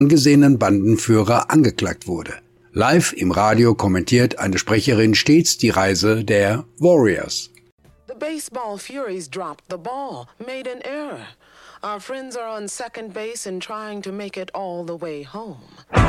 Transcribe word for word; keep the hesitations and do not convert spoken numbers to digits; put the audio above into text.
angesehenen Bandenführer angeklagt wurde. Live im Radio kommentiert eine Sprecherin stets die Reise der Warriors. The baseball Furies dropped the ball, made an error. Our friends are on second base and trying to make it all the way home.